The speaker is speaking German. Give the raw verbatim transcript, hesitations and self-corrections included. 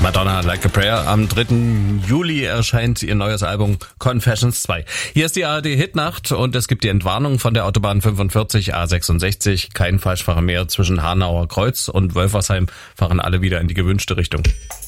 Madonna, Like a Prayer. Am dritten Juli erscheint ihr neues Album Confessions zwei. Hier ist die A R D-Hitnacht und es gibt die Entwarnung von der Autobahn fünfundvierzig A sechsundsechzig. Kein Falschfahrer mehr zwischen Hanauer Kreuz und Wölfersheim, fahren alle wieder in die gewünschte Richtung.